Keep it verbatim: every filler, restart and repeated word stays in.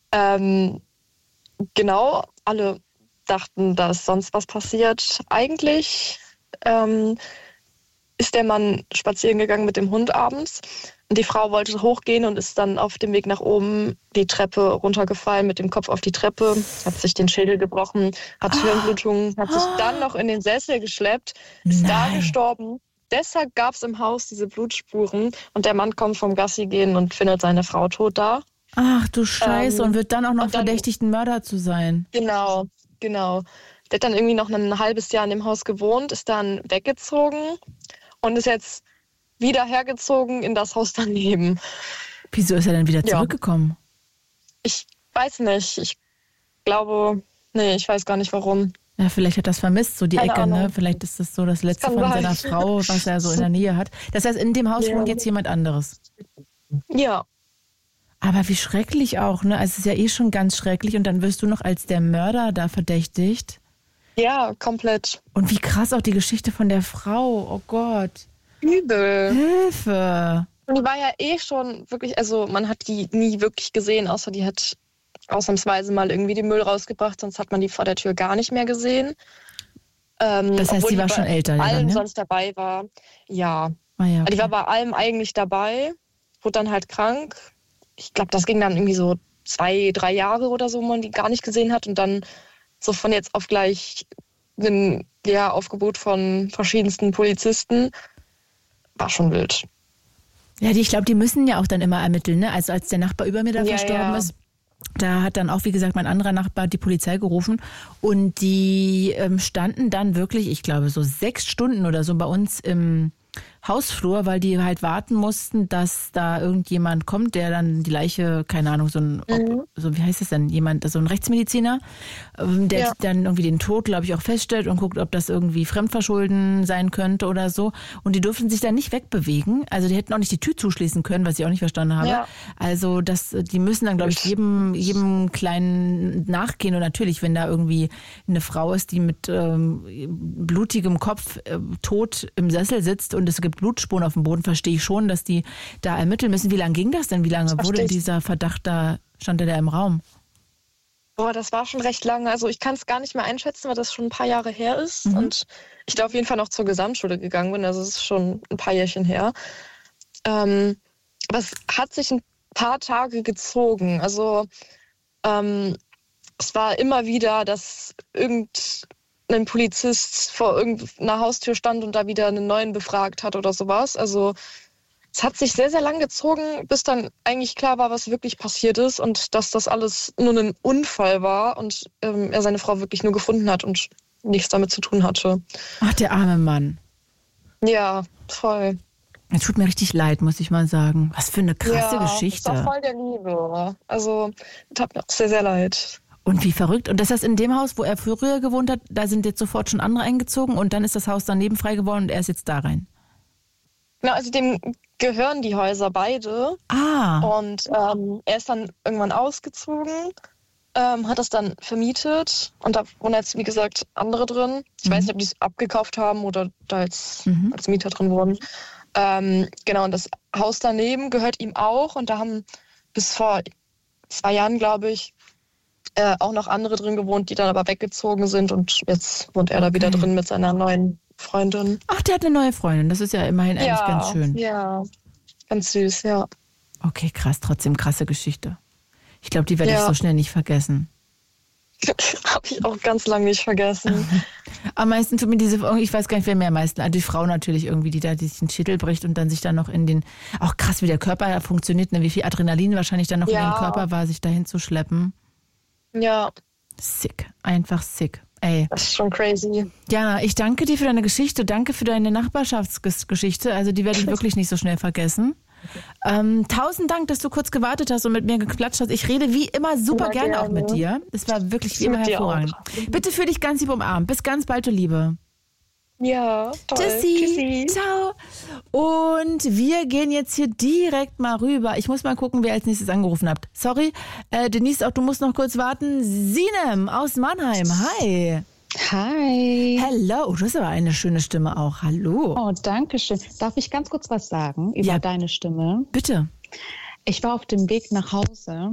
Ähm, genau, alle dachten, da ist sonst was passiert. Eigentlich ähm, ist der Mann spazieren gegangen mit dem Hund abends. Und die Frau wollte hochgehen und ist dann auf dem Weg nach oben die Treppe runtergefallen, mit dem Kopf auf die Treppe, hat sich den Schädel gebrochen, hat Hirnblutungen, hat sich dann noch in den Sessel geschleppt, ist Nein. da gestorben. Deshalb gab es im Haus diese Blutspuren und der Mann kommt vom Gassi gehen und findet seine Frau tot da. Ach du Scheiße, Ähm, und wird dann auch noch und dann- verdächtigt, ein Mörder zu sein. Genau, genau. Der hat dann irgendwie noch ein halbes Jahr in dem Haus gewohnt, ist dann weggezogen und ist jetzt wieder hergezogen in das Haus daneben. Wieso ist er denn wieder Ja. zurückgekommen? Ich weiß nicht. Ich glaube, nee, ich weiß gar nicht warum. Ja, vielleicht hat er das vermisst, so die Keine Ecke, ne? Ahnung. Vielleicht ist das so das Letzte Kann von sein. seiner Frau, was er so in der Nähe hat. Das heißt, in dem Haus Ja. wohnt jetzt jemand anderes. Ja, Aber wie schrecklich auch, ne? Also es ist ja eh schon ganz schrecklich und dann wirst du noch als der Mörder da verdächtigt. ja, komplett Und wie krass auch die Geschichte von der Frau. Oh Gott. übel. Hilfe. Und die war ja eh schon wirklich, also man hat die nie wirklich gesehen, außer die hat ausnahmsweise mal irgendwie den Müll rausgebracht, sonst hat man die vor der Tür gar nicht mehr gesehen. Ähm, Das heißt, obwohl die war bei schon älter, ja, allem dann, ne? sonst dabei war. Ja, Ah, ja, die okay. war bei allem eigentlich dabei, wurde dann halt krank. Ich glaube, das ging dann irgendwie so zwei, drei Jahre oder so, wo man die gar nicht gesehen hat. Und dann so von jetzt auf gleich ein ja, Aufgebot von verschiedensten Polizisten. War schon wild. Ja, die, ich glaube, die müssen ja auch dann immer ermitteln, ne? Also als der Nachbar über mir da Ja, verstorben ja. ist, da hat dann auch, wie gesagt, mein anderer Nachbar die Polizei gerufen und die ähm, standen dann wirklich, ich glaube, so sechs Stunden oder so bei uns im Hausflur, weil die halt warten mussten, dass da irgendjemand kommt, der dann die Leiche, keine Ahnung, so ein, Mhm. so wie heißt das denn, jemand, so ein Rechtsmediziner, ähm, der Ja. dann irgendwie den Tod, glaube ich, auch feststellt und guckt, ob das irgendwie Fremdverschulden sein könnte oder so. Und die durften sich dann nicht wegbewegen. Also die hätten auch nicht die Tür zuschließen können, was ich auch nicht verstanden habe. Ja. Also das, die müssen dann, glaube ich, jedem, jedem kleinen nachgehen. Und natürlich, wenn da irgendwie eine Frau ist, die mit ähm, blutigem Kopf äh, tot im Sessel sitzt und es gibt Blutspuren auf dem Boden, verstehe ich schon, dass die da ermitteln müssen. Wie lange ging das denn? Wie lange Das wurde verstehe ich. dieser Verdacht da, stand der da im Raum? Boah, das war schon recht lange. Also ich kann es gar nicht mehr einschätzen, weil das schon ein paar Jahre her ist. Mhm. Und ich da auf jeden Fall noch zur Gesamtschule gegangen bin. Also es ist schon ein paar Jährchen her. Ähm, aber es hat sich ein paar Tage gezogen. Also ähm, es war immer wieder, dass irgendein Polizist vor irgendeiner Haustür stand und da wieder einen neuen befragt hat oder sowas. Also es hat sich sehr, sehr lang gezogen, bis dann eigentlich klar war, was wirklich passiert ist und dass das alles nur ein Unfall war und ähm, er seine Frau wirklich nur gefunden hat und nichts damit zu tun hatte. Ach, der arme Mann. Ja, voll. Es tut mir richtig leid, muss ich mal sagen. Was für eine krasse ja, Geschichte. Das war voll der Liebe. Also, tat mir auch sehr, sehr leid. Und wie verrückt. Und das heißt, in dem Haus, wo er früher gewohnt hat, da sind jetzt sofort schon andere eingezogen und dann ist das Haus daneben frei geworden und er ist jetzt da rein. Genau, also dem gehören die Häuser beide. Ah, Und ähm, er ist dann irgendwann ausgezogen, ähm, hat das dann vermietet. Und da wohnen jetzt, wie gesagt, andere drin. Ich Mhm. weiß nicht, ob die es abgekauft haben oder da jetzt Mhm. als Mieter drin wohnen. Ähm, genau, und das Haus daneben gehört ihm auch. Und da haben bis vor zwei Jahren, glaube ich, äh, auch noch andere drin gewohnt, die dann aber weggezogen sind. Und jetzt wohnt er da wieder Okay. drin mit seiner neuen Freundin. ach, der hat eine neue Freundin. Das ist ja immerhin eigentlich ja, ganz schön. ja, ganz süß, ja. Okay, krass. Trotzdem krasse Geschichte. Ich glaube, die werde ich Ja. so schnell nicht vergessen. Habe ich auch ganz lange nicht vergessen. Am meisten tut mir diese, ich weiß gar nicht, wer mir am meisten, also die Frau natürlich irgendwie, die da die sich den Schädel bricht und dann sich dann noch in den, auch krass, wie der Körper funktioniert, ne? Wie viel Adrenalin wahrscheinlich dann noch in Ja. dem Körper war, sich dahin zu schleppen. Ja, Sick, einfach sick. Ey, das ist schon crazy. Jana, ich danke dir für deine Geschichte, danke für deine Nachbarschaftsgeschichte, also die werde ich wirklich nicht so schnell vergessen. Ähm, tausend Dank, dass du kurz gewartet hast und mit mir geklatscht hast. Ich rede wie immer super Ja, gerne, auch gerne. mit dir. Es war wirklich wie Mit immer dir hervorragend. auch. Bitte fühl dich ganz lieb umarmt. Bis ganz bald, du Liebe. Ja, toll. Tschüssi. Tschüssi. Ciao. Und wir gehen jetzt hier direkt mal rüber. Ich muss mal gucken, wer als nächstes angerufen hat. Sorry, äh, Denise, auch du musst noch kurz warten. Sinem aus Mannheim. Hi. Hi. Hello. Du hast aber eine schöne Stimme auch. Hallo. Oh, danke schön. Darf ich ganz kurz was sagen über Ja. deine Stimme? Bitte. Ich war auf dem Weg nach Hause